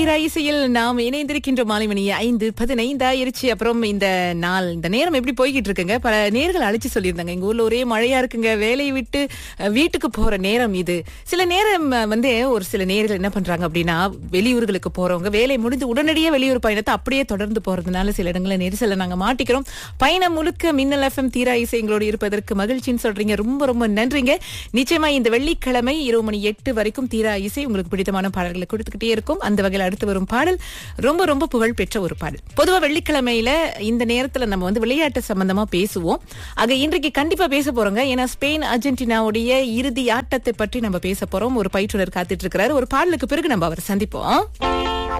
தீரா இசையில் நாம் இணைந்திருக்கின்ற மாலை மணி 5:15 ஆயிருச்சு. அப்புறம் இந்த நாள் இந்த நேரம் எப்படி போய்கிட்டு இருக்குங்க? பல நேர்கள் அழைச்சு சொல்லியிருந்தாங்க, எங்க ஊர்ல ஒரே மழையா இருக்குங்க, வேலையை விட்டு வீட்டுக்கு போற நேரம் இது. சில நேரம் ஒரு சில நேர்கள் என்ன பண்றாங்க அப்படின்னா, வெளியூர்களுக்கு போறவங்க வேலை முடிந்து உடனடியே வெளியூர் பயணத்தை அப்படியே தொடர்ந்து போறதுனால சில இடங்கள்ல நெரிசல்ல நாங்க மாட்டிக்கிறோம். பயணம் முழுக்க மின்னல் எஃப்எம் தீரா இசை எங்களோடு இருப்பதற்கு மகிழ்ச்சின்னு சொல்றீங்க. ரொம்ப ரொம்ப நன்றிங்க. நிச்சயமா இந்த வெள்ளிக்கிழமை இரவு மணி 8 வரைக்கும் தீரா இசை உங்களுக்கு பிடித்தமான பாடல்களை கொடுத்துக்கிட்டே இருக்கும். அந்த வகையில் அடுத்து வரும் பாடல் ரொம்ப ரொம்ப புகழ் பெற்ற ஒரு பாடல். பொதுவா வெள்ளிக்கிழமையில இந்த நேரத்துல நம்ம விளையாட்டு சம்பந்தமா பேசுவோம். ஆக இன்றைக்கு கண்டிப்பா பேச போறோங்க. ஏன்னா ஸ்பெயின் அர்ஜென்டினாவுடைய இறுதி ஆட்டத்தை பற்றி நம்ம பேச போறோம். ஒரு பயிற்றுனர் காத்துட்டு இருக்கிறாரு. ஒரு பாடலுக்கு பிறகு நம்ம அவரை சந்திப்போம்.